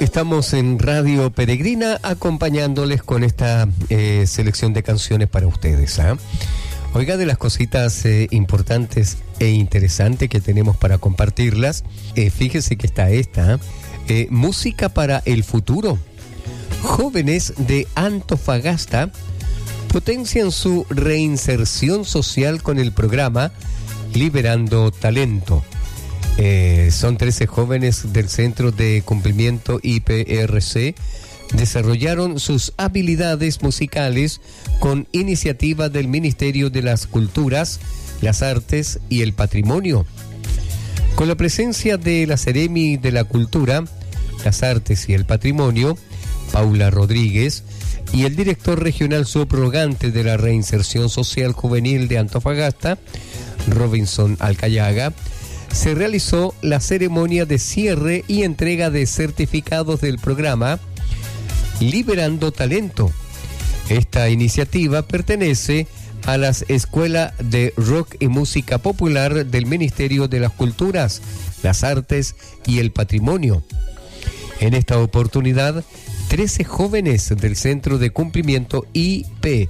Estamos en Radio Peregrina acompañándoles con esta selección de canciones para ustedes. Oiga, de las cositas importantes e interesantes que tenemos para compartirlas, fíjese que está esta, música para el futuro. Jóvenes de Antofagasta potencian su reinserción social con el programa Liberando Talento. Son 13 jóvenes del Centro de Cumplimiento IPRC, desarrollaron sus habilidades musicales con iniciativa del Ministerio de las Culturas, las Artes y el Patrimonio. Con la presencia de la Seremi de la Cultura, las Artes y el Patrimonio, Paula Rodríguez, y el director regional subrogante de la Reinserción Social Juvenil de Antofagasta, Robinson Alcayaga, se realizó la ceremonia de cierre y entrega de certificados del programa Liberando Talento. Esta iniciativa pertenece a las Escuelas de Rock y Música Popular del Ministerio de las Culturas, las Artes y el Patrimonio. En esta oportunidad, 13 jóvenes del Centro de Cumplimiento IPRC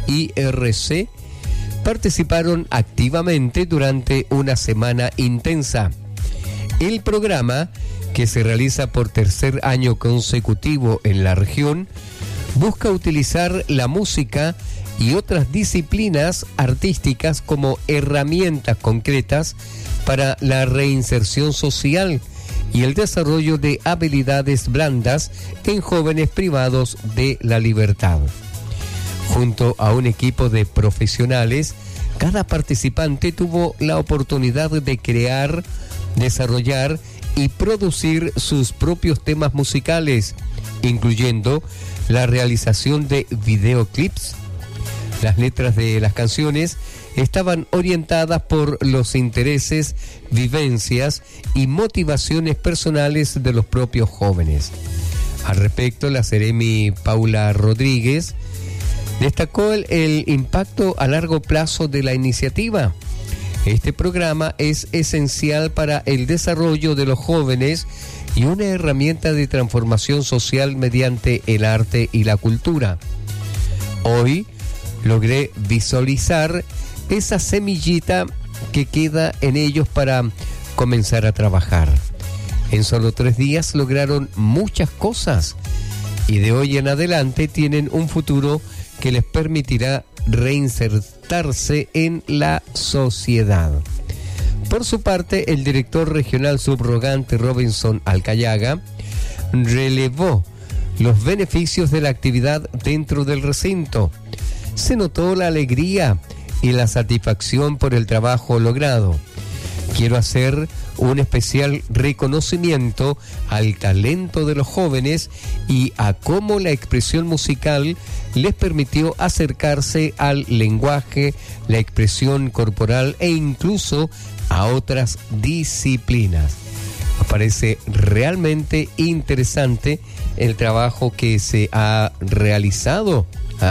participaron activamente durante una semana intensa. El programa, que se realiza por tercer año consecutivo en la región, busca utilizar la música y otras disciplinas artísticas como herramientas concretas para la reinserción social y el desarrollo de habilidades blandas en jóvenes privados de la libertad. Junto a un equipo de profesionales, cada participante tuvo la oportunidad de crear, desarrollar y producir sus propios temas musicales, incluyendo la realización de videoclips. Las letras de las canciones estaban orientadas por los intereses, vivencias y motivaciones personales de los propios jóvenes. Al respecto, la Seremi Paula Rodríguez destacó el impacto a largo plazo de la iniciativa. Este programa es esencial para el desarrollo de los jóvenes y una herramienta de transformación social mediante el arte y la cultura. Hoy logré visualizar esa semillita que queda en ellos para comenzar a trabajar. En solo 3 días lograron muchas cosas y de hoy en adelante tienen un futuro que les permitirá reinsertarse en la sociedad. Por su parte, el director regional subrogante Robinson Alcayaga relevó los beneficios de la actividad dentro del recinto. Se notó la alegría y la satisfacción por el trabajo logrado. Quiero hacer un especial reconocimiento al talento de los jóvenes y a cómo la expresión musical les permitió acercarse al lenguaje, la expresión corporal e incluso a otras disciplinas. Me parece realmente interesante el trabajo que se ha realizado.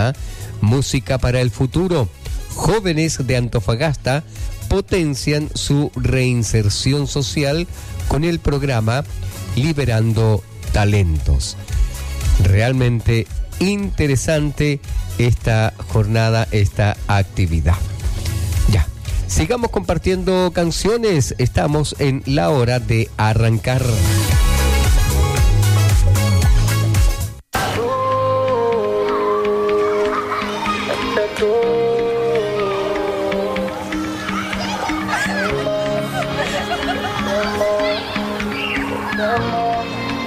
Música para el futuro. Jóvenes de Antofagasta potencian su reinserción social con el programa Liberando Talentos. Realmente interesante esta jornada, esta actividad. Ya, sigamos compartiendo canciones. Estamos en la hora de arrancar.